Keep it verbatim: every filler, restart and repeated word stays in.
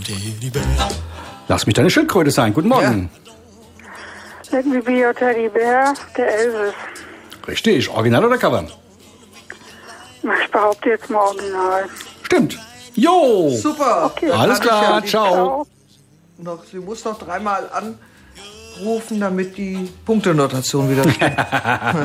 Lass mich deine Schildkröte sein. Guten Morgen. Ja. Let me be your teddy bear, der Elvis. Richtig. Original oder Cover? Ich behaupte jetzt mal Original. Stimmt. Jo. Super. Okay. Alles klar. Ja, Ciao. noch, sie muss noch dreimal anrufen, damit die Punktenotation wieder stimmt.